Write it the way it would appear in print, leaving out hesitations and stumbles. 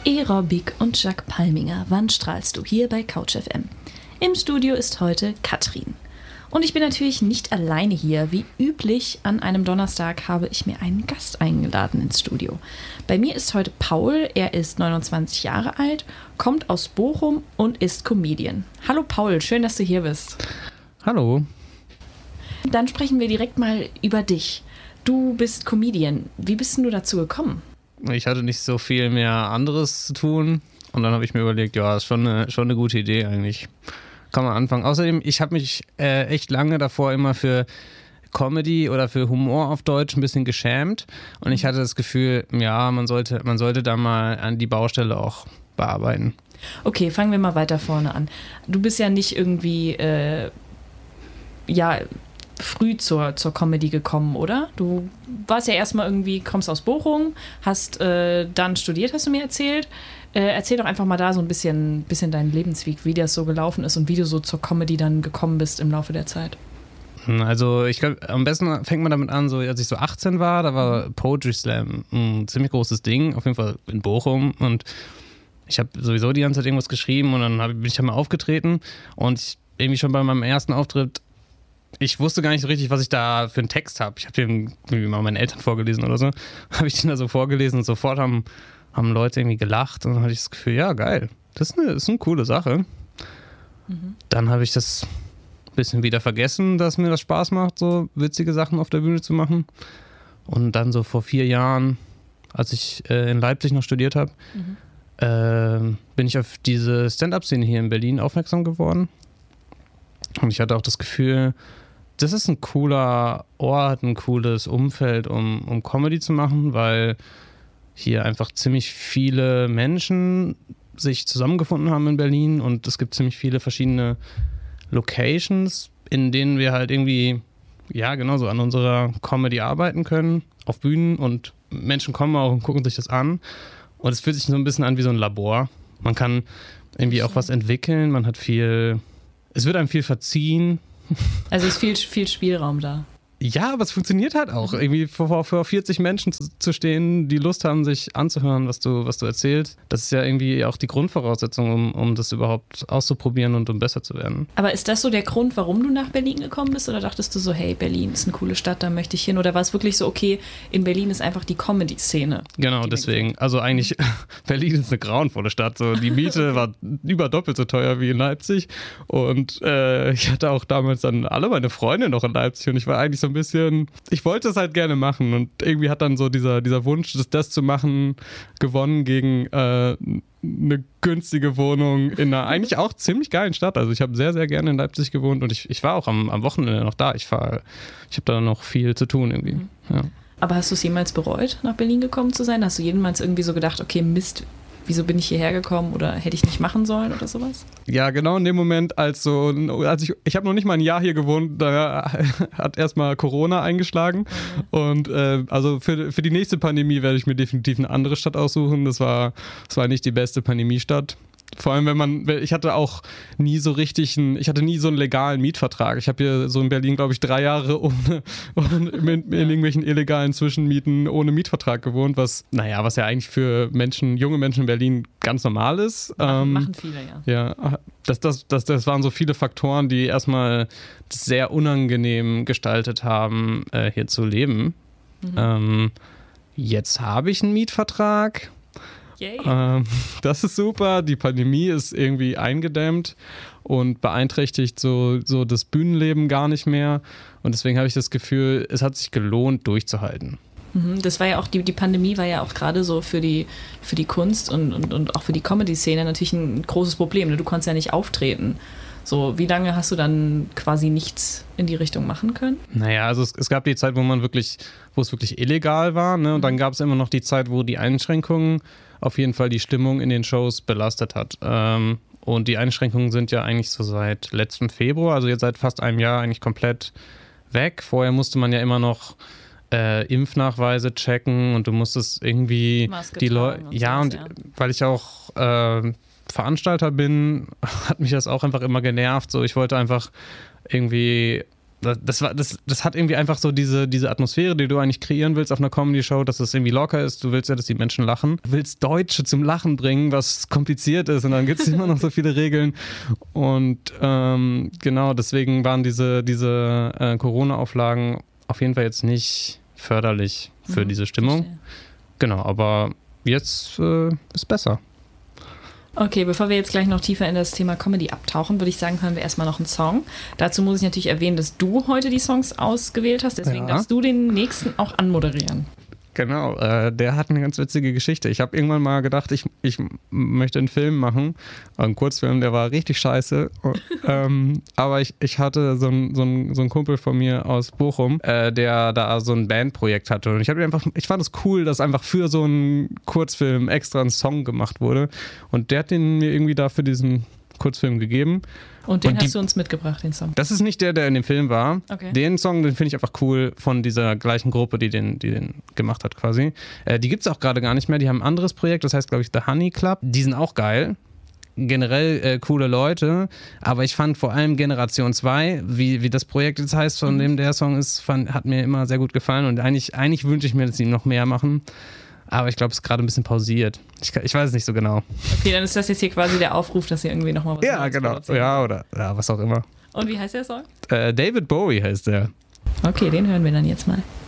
Aerobic und Jacques Palminger, wann strahlst du hier bei Couch FM? Im Studio ist heute Katrin. Und ich bin natürlich nicht alleine hier. Wie üblich an einem Donnerstag habe ich mir einen Gast eingeladen ins Studio. Bei mir ist heute Paul, er ist 29 Jahre alt, kommt aus Bochum und ist Comedian. Hallo Paul, schön, dass du hier bist. Hallo. Dann sprechen wir direkt mal über dich. Du bist Comedian. Wie bist denn du dazu gekommen? Ich hatte nicht so viel mehr anderes zu tun und dann habe ich mir überlegt, ja, ist schon eine gute Idee eigentlich. Kann man anfangen. Außerdem, ich habe mich echt lange davor immer für Comedy oder für Humor auf Deutsch ein bisschen geschämt und ich hatte das Gefühl, ja, man sollte da mal an die Baustelle auch bearbeiten. Okay, fangen wir mal weiter vorne an. Du bist ja nicht irgendwie früh zur Comedy gekommen, oder? Du warst ja erstmal irgendwie, kommst aus Bochum, hast dann studiert, hast du mir erzählt. Erzähl doch einfach mal da so ein bisschen deinen Lebensweg, wie das so gelaufen ist und wie du so zur Comedy dann gekommen bist im Laufe der Zeit. Also ich glaube, am besten fängt man damit an, so als ich so 18 war, da war Poetry Slam ein ziemlich großes Ding, auf jeden Fall in Bochum, und ich habe sowieso die ganze Zeit irgendwas geschrieben und dann bin ich da mal aufgetreten und irgendwie schon bei meinem ersten Auftritt, ich wusste gar nicht so richtig, was ich da für einen Text habe. Ich habe den irgendwie mal meinen Eltern vorgelesen oder so. Habe ich den da so vorgelesen und sofort haben Leute irgendwie gelacht und dann hatte ich das Gefühl, ja geil, das ist eine coole Sache. Mhm. Dann habe ich das ein bisschen wieder vergessen, dass mir das Spaß macht, so witzige Sachen auf der Bühne zu machen. Und dann so vor 4 Jahren, als ich in Leipzig noch studiert habe, bin ich auf diese Stand-up-Szene hier in Berlin aufmerksam geworden. Und ich hatte auch das Gefühl, das ist ein cooler Ort, ein cooles Umfeld, um Comedy zu machen, weil hier einfach ziemlich viele Menschen sich zusammengefunden haben in Berlin und es gibt ziemlich viele verschiedene Locations, in denen wir halt irgendwie, ja, genauso an unserer Comedy arbeiten können, auf Bühnen, und Menschen kommen auch und gucken sich das an und es fühlt sich so ein bisschen an wie so ein Labor. Man kann irgendwie auch was entwickeln, es wird einem viel verziehen. Also ist viel Spielraum da. Ja, aber es funktioniert halt auch. Irgendwie vor 40 Menschen zu stehen, die Lust haben, sich anzuhören, was du erzählst. Das ist ja irgendwie auch die Grundvoraussetzung, um das überhaupt auszuprobieren und um besser zu werden. Aber ist das so der Grund, warum du nach Berlin gekommen bist? Oder dachtest du so, hey, Berlin ist eine coole Stadt, da möchte ich hin? Oder war es wirklich so, okay, in Berlin ist einfach die Comedy-Szene? Genau, deswegen. Also eigentlich, Berlin ist eine grauenvolle Stadt. So, die Miete war über doppelt so teuer wie in Leipzig. Und ich hatte auch damals dann alle meine Freunde noch in Leipzig und ich war eigentlich so ein bisschen, ich wollte es halt gerne machen und irgendwie hat dann so dieser Wunsch, das zu machen, gewonnen gegen eine günstige Wohnung in einer eigentlich auch ziemlich geilen Stadt. Also ich habe sehr, sehr gerne in Leipzig gewohnt und ich war auch am Wochenende noch da. Ich habe da noch viel zu tun irgendwie. Mhm. Ja. Aber hast du es jemals bereut, nach Berlin gekommen zu sein? Hast du jemals irgendwie so gedacht, okay, Mist, wieso bin ich hierher gekommen oder hätte ich nicht machen sollen oder sowas? Ja, genau in dem Moment, als ich habe noch nicht mal ein Jahr hier gewohnt, da hat erstmal Corona eingeschlagen. Mhm. Und also für die nächste Pandemie werde ich mir definitiv eine andere Stadt aussuchen. Das war nicht die beste Pandemiestadt. Vor allem, ich hatte auch nie so einen legalen Mietvertrag. Ich habe hier so in Berlin, glaube ich, 3 Jahre in irgendwelchen illegalen Zwischenmieten ohne Mietvertrag gewohnt, was ja eigentlich für junge Menschen in Berlin ganz normal ist. Machen viele, ja. Ja, das waren so viele Faktoren, die erstmal sehr unangenehm gestaltet haben, hier zu leben. Mhm. Jetzt habe ich einen Mietvertrag. Das ist super. Die Pandemie ist irgendwie eingedämmt und beeinträchtigt so das Bühnenleben gar nicht mehr. Und deswegen habe ich das Gefühl, es hat sich gelohnt, durchzuhalten. Das war ja auch, die Pandemie war ja auch gerade so für die Kunst und auch für die Comedy-Szene natürlich ein großes Problem. Ne? Du konntest ja nicht auftreten. So, wie lange hast du dann quasi nichts in die Richtung machen können? Naja, also es gab die Zeit, wo es wirklich illegal war, ne? Und dann gab es immer noch die Zeit, wo die Einschränkungen auf jeden Fall die Stimmung in den Shows belastet hat. Und die Einschränkungen sind ja eigentlich so seit letztem Februar, also jetzt seit fast einem Jahr eigentlich komplett weg. Vorher musste man ja immer noch Impfnachweise checken und du musstest irgendwie Maske die Leute, weil ich auch Veranstalter bin, hat mich das auch einfach immer genervt. So, ich wollte einfach irgendwie das hat irgendwie einfach so diese Atmosphäre, die du eigentlich kreieren willst auf einer Comedy-Show, dass es irgendwie locker ist. Du willst ja, dass die Menschen lachen. Du willst Deutsche zum Lachen bringen, was kompliziert ist, und dann gibt es immer noch so viele Regeln. Und genau, deswegen waren diese Corona-Auflagen auf jeden Fall jetzt nicht förderlich für diese Stimmung. Verstehe. Genau, aber jetzt ist besser. Okay, bevor wir jetzt gleich noch tiefer in das Thema Comedy abtauchen, würde ich sagen, hören wir erstmal noch einen Song. Dazu muss ich natürlich erwähnen, dass du heute die Songs ausgewählt hast, deswegen darfst du den nächsten auch anmoderieren. Genau, der hat eine ganz witzige Geschichte. Ich habe irgendwann mal gedacht, ich möchte einen Film machen, einen Kurzfilm, der war richtig scheiße. Aber ich hatte so einen Kumpel von mir aus Bochum, der da so ein Bandprojekt hatte. Und ich fand es cool, dass einfach für so einen Kurzfilm extra ein Song gemacht wurde. Und der hat den mir irgendwie da für diesen Kurzfilm gegeben. Und den hast du uns mitgebracht, den Song? Das ist nicht der in dem Film war. Okay. Den Song, den finde ich einfach cool von dieser gleichen Gruppe, die den gemacht hat quasi. Die gibt es auch gerade gar nicht mehr. Die haben ein anderes Projekt, das heißt, glaube ich, The Honey Club. Die sind auch geil. Generell coole Leute. Aber ich fand vor allem Generation 2, wie das Projekt jetzt heißt, von dem der Song ist, hat mir immer sehr gut gefallen. Und eigentlich wünsche ich mir, dass sie noch mehr machen. Aber ich glaube, es ist gerade ein bisschen pausiert. Ich weiß es nicht so genau. Okay, dann ist das jetzt hier quasi der Aufruf, dass ihr irgendwie nochmal was Ja, genau. Ja, oder was auch immer. Und wie heißt der Song? David Bowie heißt der. Okay, den hören wir dann jetzt mal.